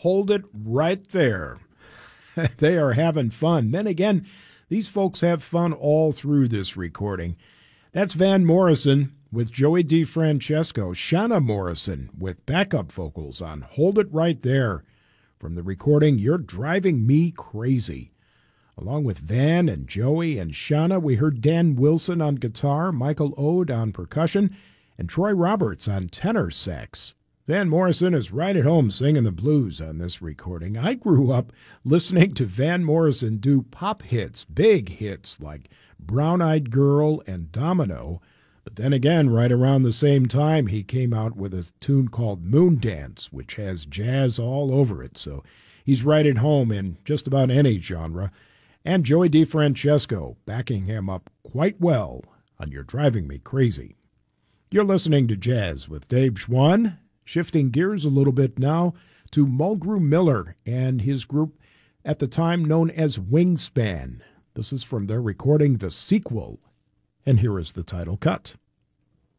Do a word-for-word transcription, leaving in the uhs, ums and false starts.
Hold It Right There. They are having fun. Then again, these folks have fun all through this recording. That's Van Morrison with Joey DeFrancesco, Shauna Morrison with backup vocals on Hold It Right There from the recording You're Driving Me Crazy. Along with Van and Joey and Shauna, we heard Dan Wilson on guitar, Michael Ode on percussion, and Troy Roberts on tenor sax. Van Morrison is right at home singing the blues on this recording. I grew up listening to Van Morrison do pop hits, big hits like Brown-Eyed Girl and Domino. But then again, right around the same time, he came out with a tune called Moon Dance, which has jazz all over it. So he's right at home in just about any genre. And Joey DeFrancesco backing him up quite well on You're Driving Me Crazy. You're listening to Jazz with Dave Schwann. Shifting gears a little bit now to Mulgrew Miller and his group at the time known as Wingspan. This is from their recording The Sequel, and here is the title cut.